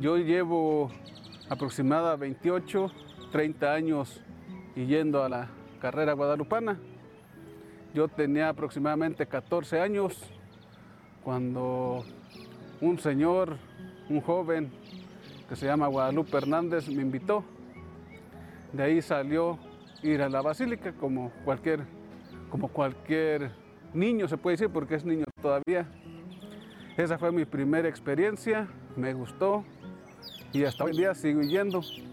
Yo llevo aproximadamente 28, 30 años y yendo a la carrera guadalupana. Yo tenía aproximadamente 14 años cuando un señor, un joven que se llama Guadalupe Hernández me invitó. De ahí salió ir a la basílica como cualquier niño, se puede decir, porque es niño todavía. Esa fue mi primera experiencia, me gustó y hasta hoy en día sigo yendo.